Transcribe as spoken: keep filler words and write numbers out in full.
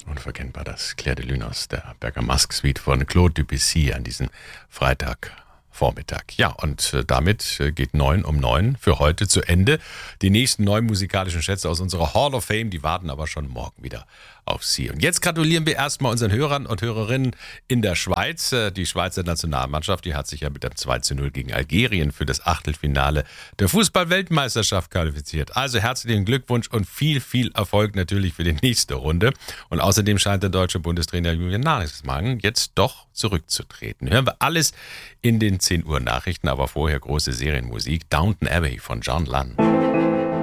Unverkennbar das Clair de Lune aus der Bergamasque Suite von Claude Debussy an diesem Freitagvormittag. Ja, und äh, damit äh, geht neun um neun für heute zu Ende. Die nächsten neun musikalischen Schätze aus unserer Hall of Fame, die warten aber schon morgen wieder auf Sie. Und jetzt gratulieren wir erstmal unseren Hörern und Hörerinnen in der Schweiz. Äh, Die Schweizer Nationalmannschaft, die hat sich ja mit einem zwei zu null gegen Algerien für das Achtelfinale der Fußball-Weltmeisterschaft qualifiziert. Also herzlichen Glückwunsch und viel, viel Erfolg natürlich für die nächste Runde. Und außerdem scheint der deutsche Bundestrainer Julian Nagelsmann jetzt doch zurückzutreten. Hören wir alles in den zehn Uhr Nachrichten, aber vorher große Serienmusik. Downton Abbey von John Lunn.